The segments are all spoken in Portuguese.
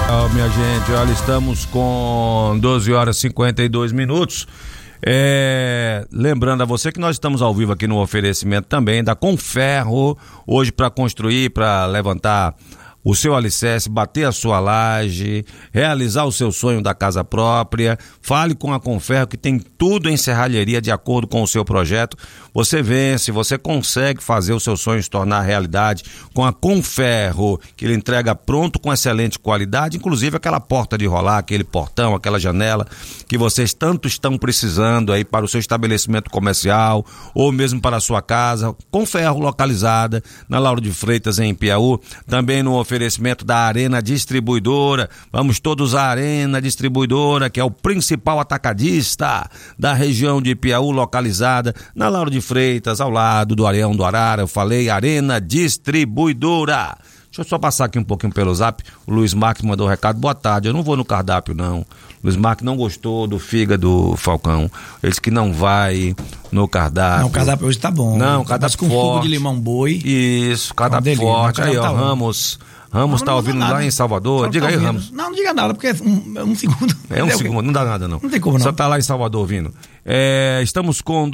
Minha gente, olha, estamos com 12 horas e 52 minutos. Lembrando a você que nós estamos ao vivo aqui no oferecimento também da Conferro, hoje para construir, para levantar o seu alicerce, bater a sua laje, realizar o seu sonho da casa própria. Fale com a Conferro, que tem tudo em serralheria de acordo com o seu projeto. Você vence, você consegue fazer o seu sonho se tornar realidade com a Conferro, que ele entrega pronto com excelente qualidade, inclusive aquela porta de rolar, aquele portão, aquela janela que vocês tanto estão precisando aí para o seu estabelecimento comercial ou mesmo para a sua casa. Conferro, localizada na Lauro de Freitas, em Piauí, também no oferecimento da Arena Distribuidora. Vamos todos à Arena Distribuidora, que é o principal atacadista da região de Piauí, localizada na Lauro de Freitas, ao lado do Areião do Arara. Eu falei Arena Distribuidora. Deixa eu só passar aqui um pouquinho pelo zap. O Luiz Marques mandou um recado. Boa tarde, eu não vou no cardápio não. Luiz Marques não gostou do fígado, Falcão. Ele disse que não vai no cardápio. Não, o cardápio hoje tá bom. Não, o cardápio com forte. suco de limão boi. Isso, cardápio forte. Aí, ó, Ramos tá ouvindo lá em Salvador. Diga aí, Ramos. Não diga nada, porque é um segundo. É um segundo, não dá nada não. Não tem como não. Só tá lá em Salvador ouvindo. Estamos com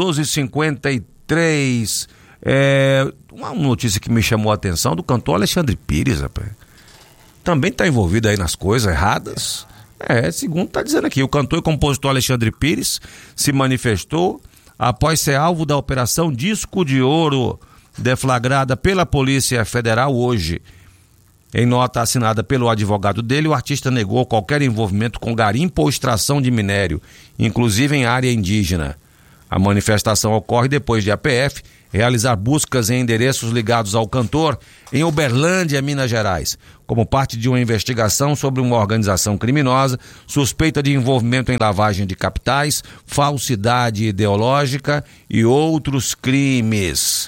12h53. Uma notícia que me chamou a atenção do cantor Alexandre Pires, rapaz. Também tá envolvido aí nas coisas erradas. Segundo tá dizendo aqui, o cantor e compositor Alexandre Pires se manifestou após ser alvo da Operação Disco de Ouro, deflagrada pela Polícia Federal hoje. Em nota assinada pelo advogado dele, o artista negou qualquer envolvimento com garimpo ou extração de minério, inclusive em área indígena. A manifestação ocorre depois de a PF realizar buscas em endereços ligados ao cantor em Uberlândia, Minas Gerais, como parte de uma investigação sobre uma organização criminosa suspeita de envolvimento em lavagem de capitais, falsidade ideológica e outros crimes.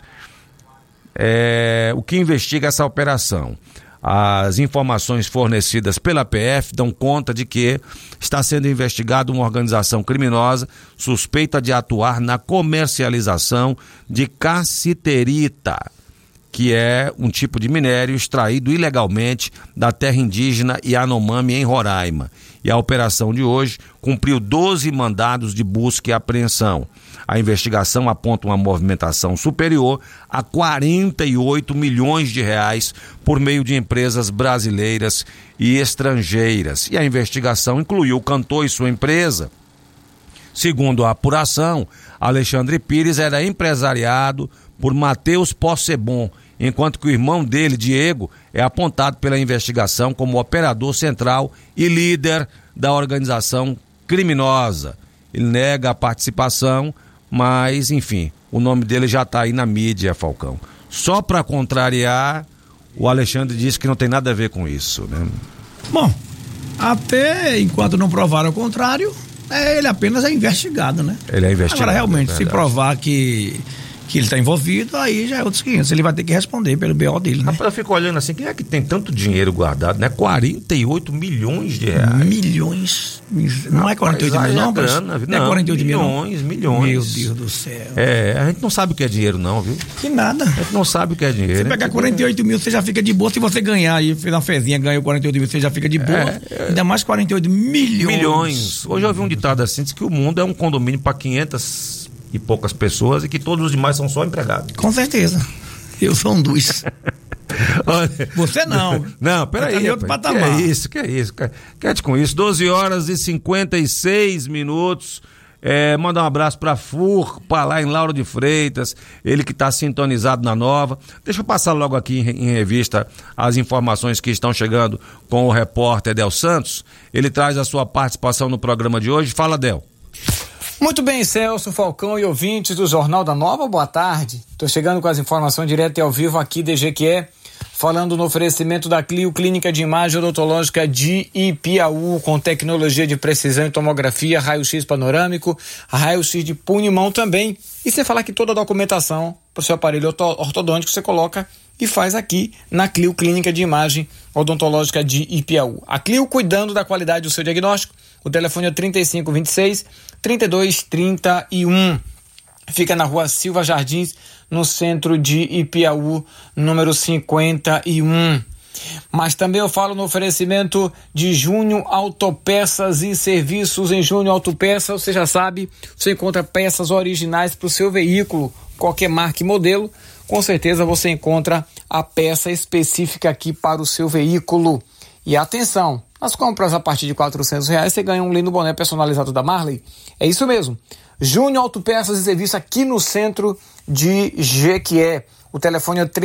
O que investiga essa operação? As informações fornecidas pela PF dão conta de que está sendo investigada uma organização criminosa suspeita de atuar na comercialização de cassiterita, que é um tipo de minério extraído ilegalmente da terra indígena Yanomami, em Roraima. E a operação de hoje cumpriu 12 mandados de busca e apreensão. A investigação aponta uma movimentação superior a 48 milhões de reais por meio de empresas brasileiras e estrangeiras. E a investigação incluiu o cantor e sua empresa. Segundo a apuração, Alexandre Pires era empresariado por Matheus Possebon, enquanto que o irmão dele, Diego, é apontado pela investigação como operador central e líder da organização criminosa. Ele nega a participação, mas, enfim, o nome dele já está aí na mídia, Falcão. Só para contrariar, o Alexandre disse que não tem nada a ver com isso, né? Bom, até enquanto não provar o contrário, ele apenas é investigado, né? Ele é investigado. Agora, realmente, se provar que ele está envolvido, aí já é outros 500. Ele vai ter que responder pelo BO dele, né? Rapaz, eu fico olhando assim, quem é que tem tanto dinheiro guardado, né? 48 milhões de reais. Milhões. Não é 48 milhões, não, grana, não é 48 milhões. Meu Deus do céu. A gente não sabe o que é dinheiro não, viu? Que nada. A gente não sabe o que é dinheiro. Você pegar 48 mil, você já fica de boa. Se você ganhar aí, fez uma fezinha, ganhou 48 mil, você já fica de boa. Ainda mais 48 milhões. Hoje eu ouvi um ditado assim, diz que o mundo é um condomínio para 500 e poucas pessoas e que todos os demais são só empregados. Com certeza. Eu sou um dos. Olha, você não. Não, peraí. Tá outro patamar. Que é isso? Quete com isso. 12 horas e 56 minutos. Manda um abraço pra Furpa, lá em Lauro de Freitas, ele que está sintonizado na Nova. Deixa eu passar logo aqui em revista as informações que estão chegando com o repórter Del Santos. Ele traz a sua participação no programa de hoje. Fala, Del. Muito bem, Celso, Falcão e ouvintes do Jornal da Nova, boa tarde. Estou chegando com as informações direto e ao vivo aqui de Jequié, falando no oferecimento da Clio Clínica de Imagem Odontológica de Ipiaú, com tecnologia de precisão em tomografia, raio-x panorâmico, raio-x de punho e mão também. E você falar que toda a documentação para o seu aparelho ortodôntico você coloca e faz aqui na Clio Clínica de Imagem Odontológica de Ipiaú. A Clio cuidando da qualidade do seu diagnóstico. O telefone é 3526-3231. Fica na rua Silva Jardins, no centro de Ipiaú, número 51. Mas também eu falo no oferecimento de Júnior Autopeças e Serviços. Em Júnior Autopeças, você já sabe, você encontra peças originais para o seu veículo, qualquer marca e modelo. Com certeza você encontra a peça específica aqui para o seu veículo. E atenção, nas compras a partir de R$400 você ganha um lindo boné personalizado da Marley. É isso mesmo. Júnior Autopeças e Serviços aqui no centro de Jequié. O telefone é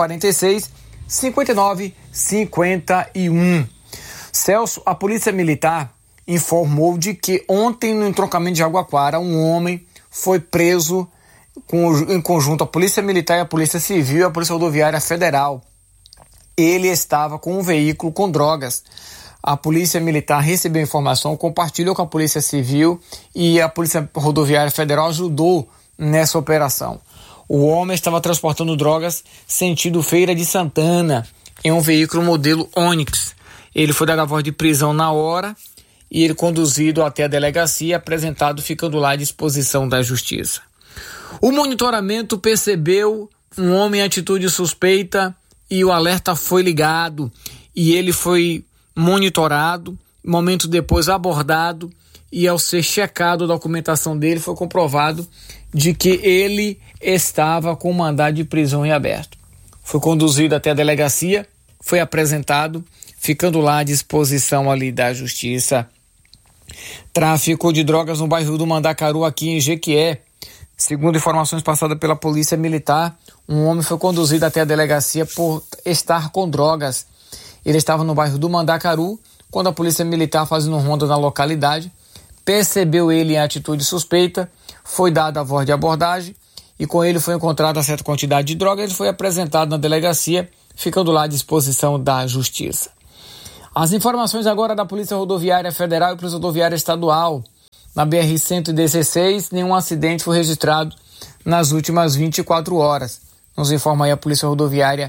3046-5951. Celso, a Polícia Militar informou de que ontem no entroncamento de Jaguaquara um homem foi preso em conjunto a Polícia Militar e a Polícia Civil e a Polícia Rodoviária Federal. Ele estava com um veículo com drogas. A Polícia Militar recebeu informação, compartilhou com a Polícia Civil e a Polícia Rodoviária Federal ajudou nessa operação. O homem estava transportando drogas sentido Feira de Santana em um veículo modelo Onix. Ele foi dado a voz de prisão na hora e ele conduzido até a delegacia, apresentado, ficando lá à disposição da Justiça. O monitoramento percebeu um homem em atitude suspeita e o alerta foi ligado e ele foi monitorado, momentos depois abordado e ao ser checado a documentação dele foi comprovado de que ele estava com mandado de prisão em aberto. Foi conduzido até a delegacia, foi apresentado, ficando lá à disposição ali da Justiça. Tráfico de drogas no bairro do Mandacaru aqui em Jequié. Segundo informações passadas pela Polícia Militar, um homem foi conduzido até a delegacia por estar com drogas. Ele estava no bairro do Mandacaru, quando a Polícia Militar, fazendo ronda na localidade, percebeu ele em atitude suspeita, foi dada a voz de abordagem e com ele foi encontrada certa quantidade de drogas. Ele foi apresentado na delegacia, ficando lá à disposição da Justiça. As informações agora da Polícia Rodoviária Federal e Polícia Rodoviária Estadual. Na BR-116, nenhum acidente foi registrado nas últimas 24 horas. Nos informa aí a Polícia Rodoviária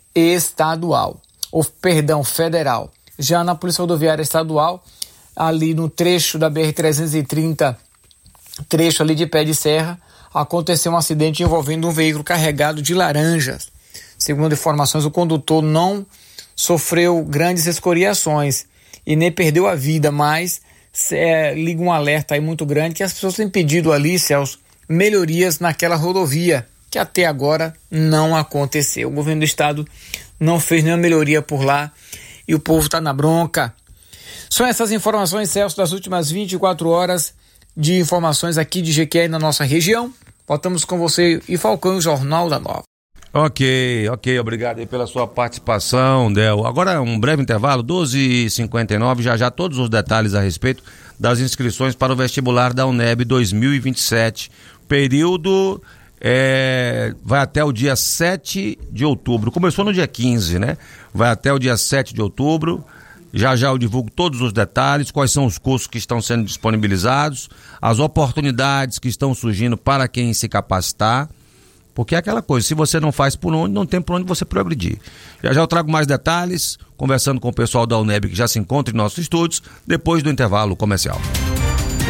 Federal. Já na Polícia Rodoviária Estadual, ali no trecho da BR-330, trecho ali de Pé de Serra, aconteceu um acidente envolvendo um veículo carregado de laranjas. Segundo informações, o condutor não sofreu grandes escoriações e nem perdeu a vida, mas liga um alerta aí muito grande que as pessoas têm pedido ali, Celso, melhorias naquela rodovia, que até agora não aconteceu. O governo do estado não fez nenhuma melhoria por lá e o povo está na bronca. São essas informações, Celso, das últimas 24 horas de informações aqui de Jequié na nossa região. Voltamos com você e Falcão, Jornal da Nova. Ok, obrigado aí pela sua participação, Del. Agora um breve intervalo, 12h59, já todos os detalhes a respeito das inscrições para o vestibular da UNEB 2027. Período vai até o dia 7 de outubro, começou no dia 15, né? Vai até o dia 7 de outubro, já eu divulgo todos os detalhes, quais são os cursos que estão sendo disponibilizados, as oportunidades que estão surgindo para quem se capacitar. Porque é aquela coisa, se você não faz por onde, não tem por onde você progredir. Já eu trago mais detalhes, conversando com o pessoal da UNEB que já se encontra em nossos estúdios, depois do intervalo comercial.